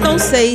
São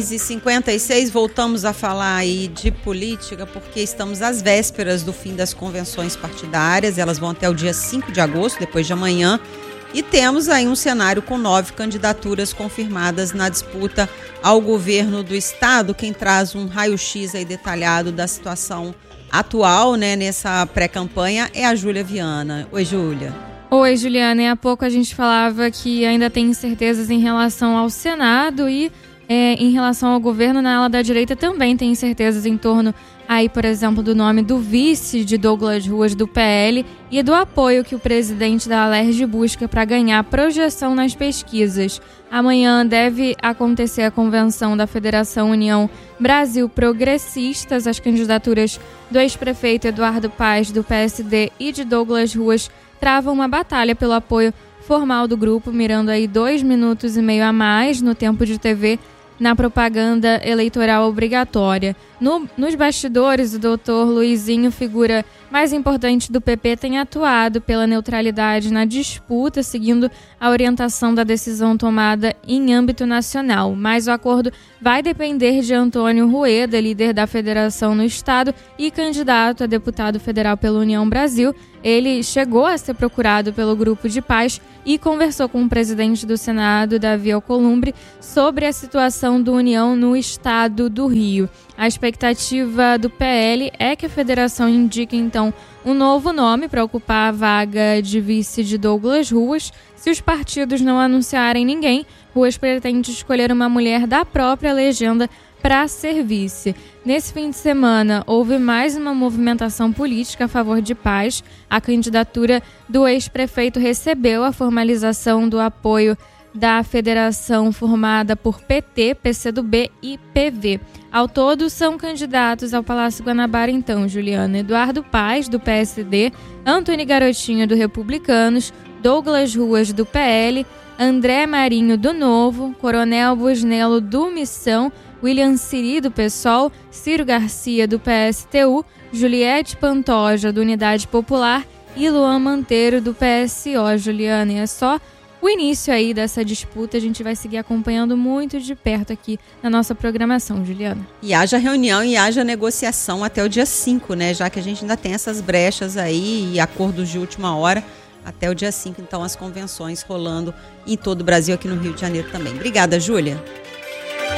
6h56, voltamos a falar aí de política, porque estamos às vésperas do fim das convenções partidárias. Elas vão até o dia 5 de agosto, depois de amanhã. E temos aí um cenário com 9 candidaturas confirmadas na disputa ao governo do estado. Quem traz um raio-x aí detalhado da situação atual, né, nessa pré-campanha é a Júlia Viana. Oi, Júlia. Oi, Juliana. E há pouco a gente falava que ainda tem incertezas em relação ao Senado e em relação ao governo. Na ala da direita também tem incertezas em torno, aí, por exemplo, do nome do vice de Douglas Ruas do PL e do apoio que o presidente da Alerj busca para ganhar projeção nas pesquisas. Amanhã deve acontecer a convenção da Federação União Brasil Progressistas. As candidaturas do ex-prefeito Eduardo Paes, do PSD, e de Douglas Ruas travam uma batalha pelo apoio formal do grupo, mirando aí 2,5 minutos a mais no tempo de TV na propaganda eleitoral obrigatória. Nos bastidores, o doutor Luizinho, figura mais importante do PP, tem atuado pela neutralidade na disputa, seguindo a orientação da decisão tomada em âmbito nacional. Mas o acordo vai depender de Antônio Rueda, líder da federação no estado e candidato a deputado federal pela União Brasil. Ele chegou a ser procurado pelo grupo de Paes e conversou com o presidente do Senado, Davi Alcolumbre, sobre a situação do União no estado do Rio. A expectativa do PL é que a federação indique, então, um novo nome para ocupar a vaga de vice de Douglas Ruas. Se os partidos não anunciarem ninguém, Ruas pretende escolher uma mulher da própria legenda para ser vice. Nesse fim de semana, houve mais uma movimentação política a favor de Paes. A candidatura do ex-prefeito recebeu a formalização do apoio da federação formada por PT, PCdoB e PV. Ao todo, são candidatos ao Palácio Guanabara, então, Juliana: Eduardo Paes, do PSD, Antony Garotinho, do Republicanos, Douglas Ruas, do PL, André Marinho, do Novo, Coronel Busnello, do Missão, William Siri, do PSOL, Ciro Garcia, do PSTU, Juliette Pantoja, do Unidade Popular, e Luan Manteiro, do PSO, Juliana. E é só o início aí dessa disputa. A gente vai seguir acompanhando muito de perto aqui na nossa programação, Juliana. E haja reunião e haja negociação até o dia 5, né? Já que a gente ainda tem essas brechas aí e acordos de última hora. Até o dia 5, então, as convenções rolando em todo o Brasil, aqui no Rio de Janeiro também. Obrigada, Júlia.